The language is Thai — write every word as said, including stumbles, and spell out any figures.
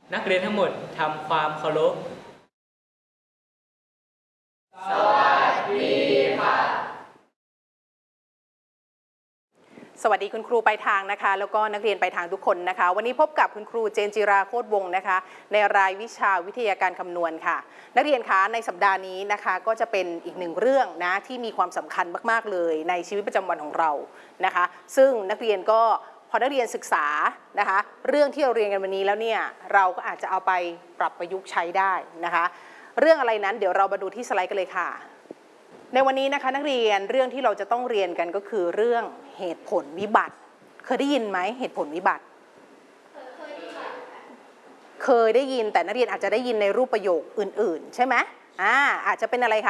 นักเรียนทั้งหมดทำความเคารพสวัสดีค่ะสวัสดีคุณครูไปทางนะคะแล้วก็นักเรียนไปทางทุกคนนะคะวันนี้พบกับคุณครูเจนจิราโคตรวงศ์นะคะในรายวิชาวิทยาการคำนวณค่ะนักเรียนคะในสัปดาห์นี้นะคะก็จะเป็นอีกหนึ่งเรื่องนะที่มีความสำคัญมากๆเลยในชีวิตประจำวันของเรานะคะซึ่งนักเรียนก็พอนักเรียนศึกษานะคะเรื่องที่เราเรียนกันวันนี้แล้วเนี่ยเราก็อาจจะเอาไปปรับประยุกต์ใช้ได้นะคะเรื่องอะไรนั้นเดี๋ยวเรามาดูที่สไลด์กันเลยค่ะในวันนี้นะคะนักเรียนเรื่องที่เราจะต้องเรียนกันก็คือเรื่องเหตุผลวิบัติเคยได้ยินไหมเหตุผลวิบัติเคยได้ยินแต่นักเรียนอาจจะได้ยินในรูปประโยคอื่นๆใช่ไหมอ่าอาจจะเป็นอะไรคะ